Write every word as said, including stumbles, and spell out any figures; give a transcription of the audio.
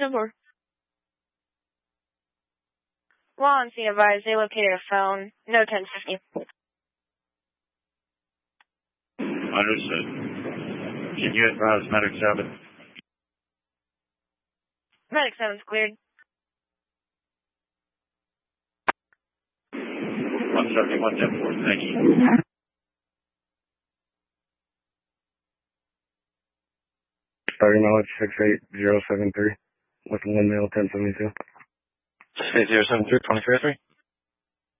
ten four. While on scene advised, they located a phone. No ten fifty. Understood. Can you advise Medic seven? Medic seven's cleared. one seventy-one ten four, thank you. Starting knowledge six eight zero seven three with one male ten seventy-two. six eight zero seven three, twenty-three oh three.